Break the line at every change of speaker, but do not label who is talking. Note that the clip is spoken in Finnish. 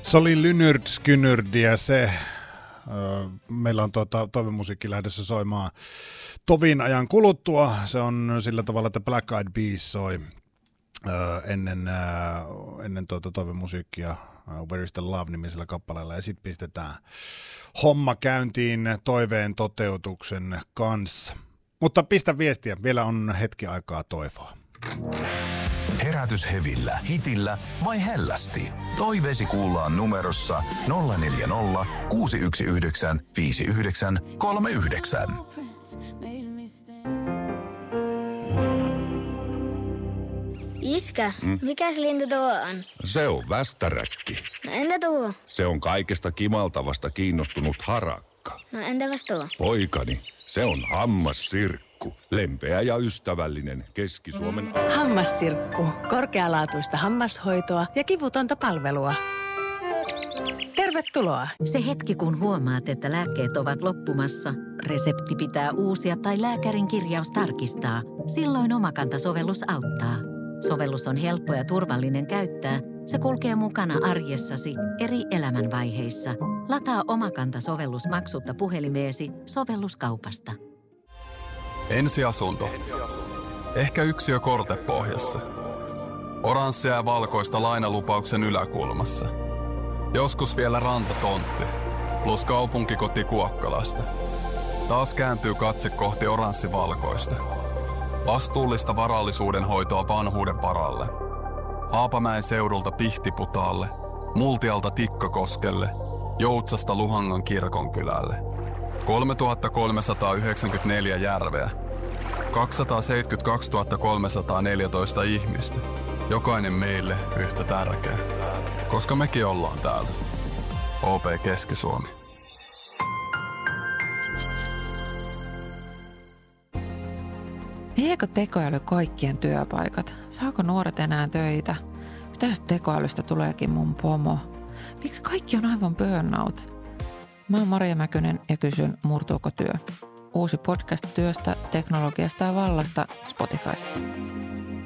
Se oli Lynyrd Skynyrd ja se, meillä on toivemusiikki lähdössä soimaan tovin ajan kuluttua. Se on sillä tavalla, että Black Eyed Peas soi ennen toivemusiikkia Where is the Love-nimisellä kappaleella ja sitten pistetään homma käyntiin toiveen toteutuksen kanssa. Mutta pistä viestiä, vielä on hetki aikaa toivoa.
Herätys hevillä, hitillä vai hellästi? Toiveesi kuullaan numerossa 040 619 5939.
Iskä, mikäs lintu tuo on?
Se on västäräkki.
No entä tuo?
Se on kaikesta kimaltavasta kiinnostunut harakka.
No entäpäs tuo?
Poikani, se on hammassirkku. Lempeä ja ystävällinen Keski-Suomen...
Hammassirkku. Korkealaatuista hammashoitoa ja kivutonta palvelua. Tervetuloa!
Se hetki, kun huomaat, että lääkkeet ovat loppumassa, resepti pitää uusia tai lääkärin kirjaus tarkistaa. Silloin Omakanta-sovellus auttaa. Sovellus on helppo ja turvallinen käyttää. Se kulkee mukana arjessasi eri elämänvaiheissa. Lataa Omakanta-sovellus maksutta puhelimeesi sovelluskaupasta.
Ensiasunto. Ehkä yksiö kortepohjassa. Oranssia ja valkoista lainalupauksen yläkulmassa. Joskus vielä rantatontti, plus kaupunkikoti Kuokkalasta. Taas kääntyy katse kohti oranssi-valkoista. Vastuullista varallisuuden hoitoa vanhuuden varalle. Haapamäen seudulta Pihtiputaalle, Multialta Tikkakoskelle, Joutsasta Luhangan kirkonkylälle. 3394 järveä, 272 314 ihmistä. Jokainen meille yhtä tärkeä. Koska mekin ollaan täällä. OP Keski-Suomi.
Viekö tekoäly kaikkien työpaikat? Saako nuoret enää töitä? Mitä jos tekoälystä tuleekin mun pomo? Miksi kaikki on aivan burnout? Mä oon Maria Mäkynen ja kysyn, murtuuko työ? Uusi podcast työstä, teknologiasta ja vallasta Spotifyssa.